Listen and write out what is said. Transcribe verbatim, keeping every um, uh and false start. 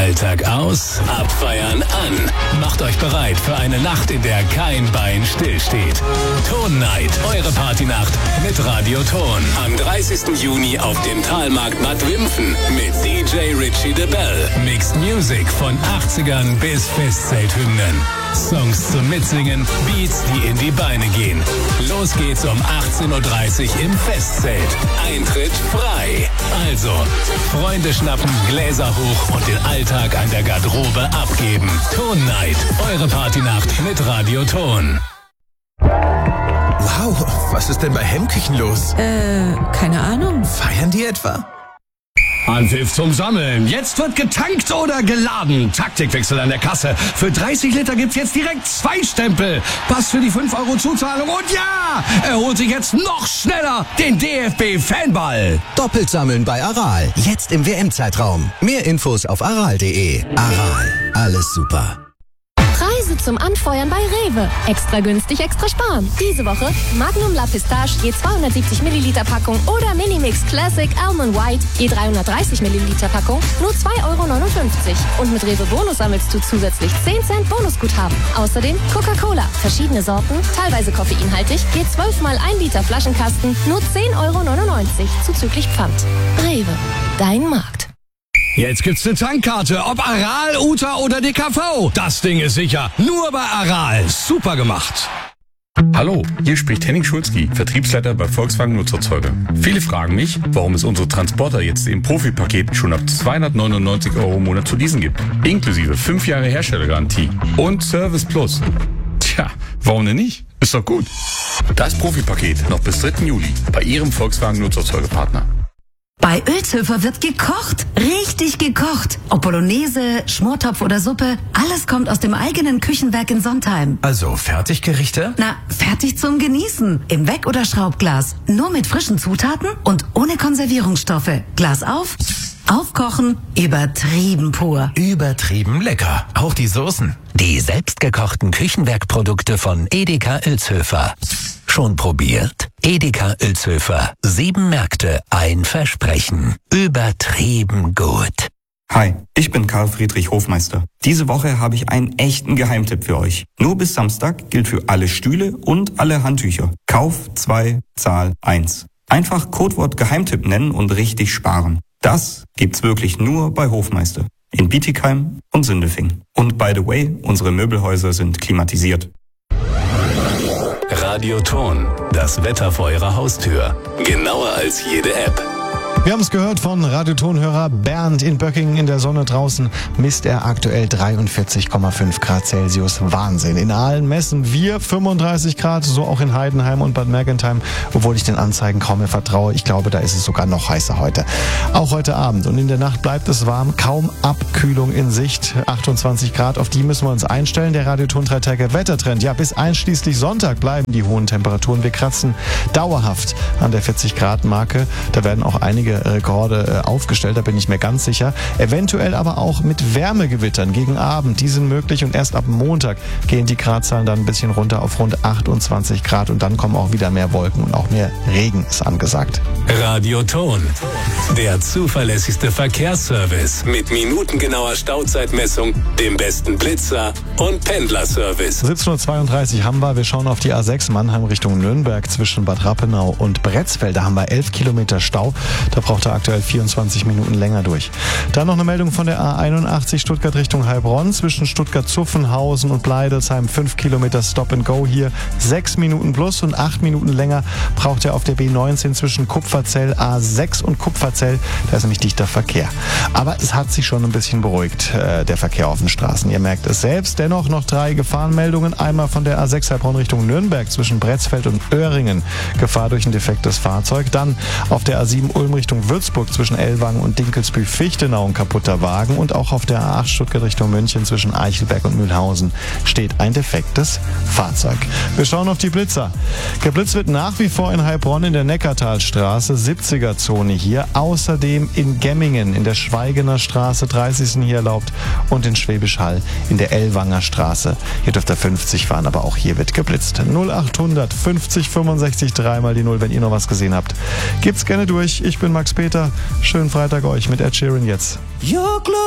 Alltag aus, abfeiern an. Macht euch bereit für eine Nacht, in der kein Bein stillsteht. Ton Night, eure Partynacht mit Radio Ton. Am dreißigsten Juni auf dem Talmarkt Bad Wimpfen mit D J Richie de Bell. Mixed Music von achtzigern bis Festzelthymnen. Songs zum Mitsingen, Beats, die in die Beine gehen. Los geht's um achtzehn Uhr dreißig im Festzelt. Eintritt frei. Also, Freunde schnappen, Gläser hoch und den Alltag an der Garderobe abgeben. Ton Night, eure Partynacht mit Radio Ton. Wow, was ist denn bei Hemmküchen los? Äh, keine Ahnung. Feiern die etwa? Anpfiff zum Sammeln. Jetzt wird getankt oder geladen. Taktikwechsel an der Kasse. Für dreißig Liter gibt's jetzt direkt zwei Stempel. Passt für die fünf Euro Zuzahlung. Und ja, er holt sich jetzt noch schneller den D F B-Fanball. Doppelt sammeln bei Aral. Jetzt im W M-Zeitraum. Mehr Infos auf aral punkt de. Aral. Alles super. Preise zum Anfeuern bei Rewe. Extra günstig, extra sparen. Diese Woche Magnum La Pistache je zweihundertsiebzig Milliliter Packung oder Minimix Classic Almond White je dreihundertdreißig Milliliter Packung nur zwei Euro neunundfünfzig. Und mit Rewe Bonus sammelst du zusätzlich zehn Cent Bonusguthaben. Außerdem Coca-Cola. Verschiedene Sorten, teilweise koffeinhaltig, je zwölf mal ein Liter Flaschenkasten nur zehn Euro neunundneunzig zuzüglich Pfand. Rewe. Dein Markt. Jetzt gibt's eine Tankkarte, ob Aral, Uta oder D K V. Das Ding ist sicher. Nur bei Aral. Super gemacht. Hallo, hier spricht Henning Schulzki, Vertriebsleiter bei Volkswagen Nutzerzeuge. Viele fragen mich, warum es unsere Transporter jetzt im Profipaket schon ab zweihundertneunundneunzig Euro im Monat zu leasen gibt. Inklusive fünf Jahre Herstellergarantie und Service Plus. Tja, warum denn nicht? Ist doch gut. Das Profipaket noch bis dritten Juli bei Ihrem Volkswagen Nutzerzeugepartner. Bei Ölshöfer wird gekocht, richtig gekocht. Ob Bolognese, Schmortopf oder Suppe, alles kommt aus dem eigenen Küchenwerk in Sontheim. Also Fertiggerichte? Na, fertig zum Genießen. Im Weck- oder Schraubglas. Nur mit frischen Zutaten und ohne Konservierungsstoffe. Glas auf, aufkochen, übertrieben pur. Übertrieben lecker. Auch die Soßen. Die selbstgekochten Küchenwerkprodukte von Edeka Ilshöfer. Schon probiert? Edeka Ilshöfer. Sieben Märkte, ein Versprechen. Übertrieben gut. Hi, ich bin Karl Friedrich Hofmeister. Diese Woche habe ich einen echten Geheimtipp für euch. Nur bis Samstag gilt für alle Stühle und alle Handtücher. Kauf zwei, Zahl eins. Einfach Codewort Geheimtipp nennen und richtig sparen. Das gibt's wirklich nur bei Hofmeister. In Bietigheim und Sindelfingen. Und by the way, unsere Möbelhäuser sind klimatisiert. Radio Ton, das Wetter vor eurer Haustür. Genauer als jede App. Wir haben es gehört von Radiotonhörer Bernd in Böckingen in der Sonne draußen. Misst er aktuell dreiundvierzig Komma fünf Grad Celsius. Wahnsinn. In Aalen messen wir fünfunddreißig Grad, so auch in Heidenheim und Bad Mergentheim, obwohl ich den Anzeigen kaum mehr vertraue. Ich glaube, da ist es sogar noch heißer heute. Auch heute Abend und in der Nacht bleibt es warm. Kaum Abkühlung in Sicht. achtundzwanzig Grad, auf die müssen wir uns einstellen. Der Radioton drei Tage Wettertrend. Ja, bis einschließlich Sonntag bleiben die hohen Temperaturen. Wir kratzen dauerhaft an der vierzig Grad Marke. Da werden auch einige Rekorde aufgestellt, da bin ich mir ganz sicher. Eventuell aber auch mit Wärmegewittern gegen Abend. Die sind möglich und erst ab Montag gehen die Gradzahlen dann ein bisschen runter auf rund achtundzwanzig Grad und dann kommen auch wieder mehr Wolken und auch mehr Regen ist angesagt. Radio Ton, der zuverlässigste Verkehrsservice mit minutengenauer Stauzeitmessung, dem besten Blitzer und Pendlerservice. siebzehn Uhr zweiunddreißig haben wir, wir schauen auf die A sechs Mannheim Richtung Nürnberg zwischen Bad Rappenau und Bretzfeld. Da haben wir elf Kilometer Stau. Da braucht er aktuell vierundzwanzig Minuten länger durch. Dann noch eine Meldung von der A einundachtzig Stuttgart Richtung Heilbronn zwischen Stuttgart-Zuffenhausen und Bleidelsheim. fünf Kilometer Stop and Go hier. sechs Minuten plus und acht Minuten länger braucht er auf der B neunzehn zwischen Kupferzell A sechs und Kupferzell. Da ist nämlich dichter Verkehr. Aber es hat sich schon ein bisschen beruhigt, äh, der Verkehr auf den Straßen. Ihr merkt es selbst. Dennoch noch drei Gefahrenmeldungen. Einmal von der A sechs Heilbronn Richtung Nürnberg zwischen Bretzfeld und Öhringen. Gefahr durch ein defektes Fahrzeug. Dann auf der A sieben Ulm Richtung Würzburg zwischen Ellwangen und Dinkelsbühl-Fichtenau ein kaputter Wagen und auch auf der A acht Stuttgart Richtung München zwischen Eichelberg und Mühlhausen steht ein defektes Fahrzeug. Wir schauen auf die Blitzer. Geblitzt wird nach wie vor in Heilbronn in der Neckartalstraße, siebziger Zone hier. Außerdem in Gemmingen in der Schweigener Straße, dreißig sind hier erlaubt und in Schwäbisch Hall in der Ellwanger Straße. Hier dürft ihr fünfzig fahren, aber auch hier wird geblitzt. null achthundert fünfzig fünfundsechzig dreimal die null, wenn ihr noch was gesehen habt. Gibt's gerne durch. Ich bin Max Peter. Schönen Freitag euch mit Ed Sheeran jetzt.